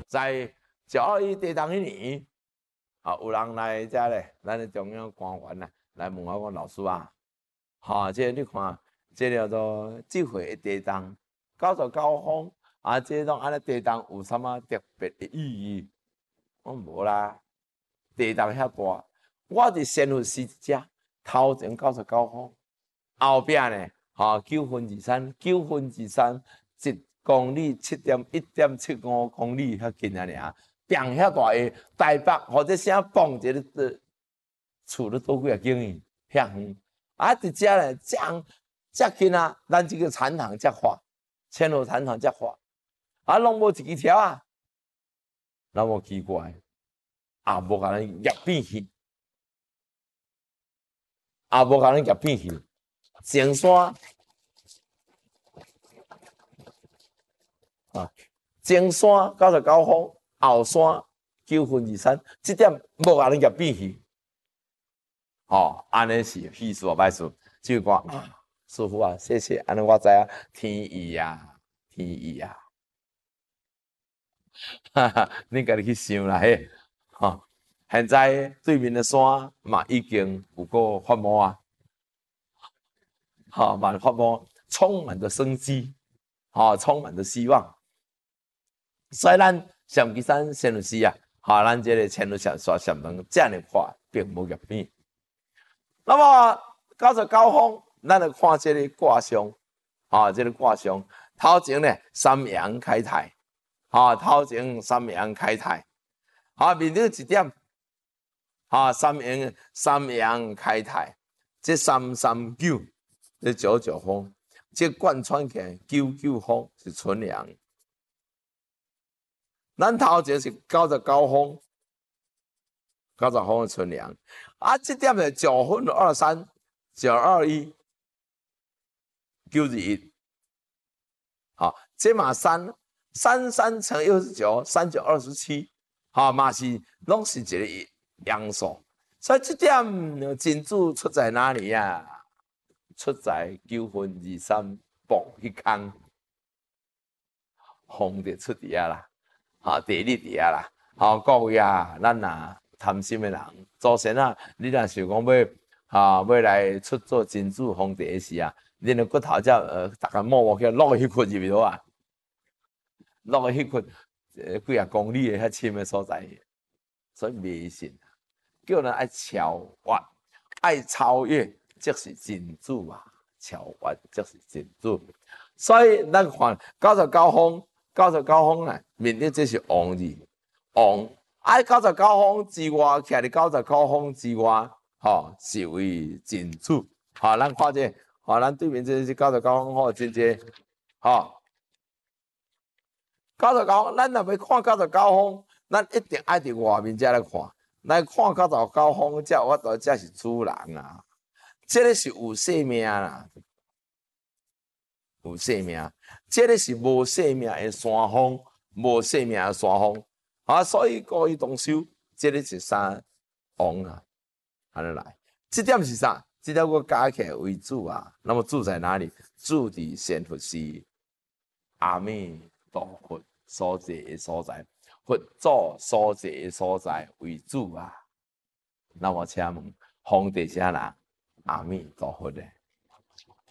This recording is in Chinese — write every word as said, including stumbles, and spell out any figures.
在九二一地震迄年，啊，有人来遮咧，咱的中央官员啊，来问我讲老师啊，哈、哦，这个、你看，这叫做这回地震九十九风啊，这种安尼地震有啥物特别的意义？我无啦，地震遐大，我伫仙佛寺遮头前九十九风，后壁呢，哈、哦，九分之三，九分之三一公里七点一点七五公里遐近啊尔。变遐大个台北或者啥蹦一个厝咧多几啊间呢，遐远啊！伫遮咧，遮遮近啊，咱即个禅堂遮发，千罗禅堂遮发，啊，拢无一支条啊，那么奇怪，啊，无甲咱叶变去，啊，无甲咱叶变去，前山啊，前山九十九峰。后山九分之三，这点无甲人家比去，哦，安尼是意思无歹势。就讲啊，师傅啊，谢谢，安尼我知影天意啊，天意啊，哈哈，你家己去想啦嘿，吼、哦，现在对面的山嘛已经有个发毛啊，好、哦，满发毛，充满着生机，好、哦，充满着希望，所以咱。上基山仙律师啊，哈，咱这个千律上刷上门这样的话，并无入变。那么九十九峰，咱来看这个卦象，啊，这个卦象头前呢三阳开泰，啊，头前三阳开泰，啊，面对一点，啊，三阳三阳开泰，这三三九，这九九峰，这贯穿起来九九峰是纯阳。咱头前是九十九峰，九十峰的纯阳，啊，这点是九分二三，九二一，九二一，好，这嘛三，三三乘又是九，三九二十七，好嘛是拢是一个阳数，所以这点真主出在哪里呀、啊？出在九分二三磅迄空，风就出伫啊啦。啊，地理伫啊啦，好各位啊，咱啊贪心的人，祖先啊，你若想讲要啊要来出做真主皇帝的时啊，恁的骨头才呃，逐个摸摸起落去迄窟入去头啊，落去迄窟呃几啊公里的遐深的所在，所以迷信，叫人爱超越，爱超越，即是真主啊，超越即是真主，所以咱看九十九峰。九十九峰啊，面对这是王字，王啊，九十九峰之外，徛伫九十九峰之外，吼、哦，是为真主。好、哦，咱看这，好、哦，咱对面这是九十九峰，吼，真济，吼，九十九，咱若要看九十九峰，咱一定爱伫外面才来看，来看九十九峰，才我到才是主人啊，这个是有生命啦。有生命，这个是无生命的山峰，无生命的山峰啊！所以各位同修，这个是三王啊，安尼来，这点是啥？这点我加起来为主啊。那么住在哪里？住伫仙佛寺阿弥陀佛所在的所在，佛祖所在的所在为主啊。那么请问，皇帝是哪人？阿弥陀佛的。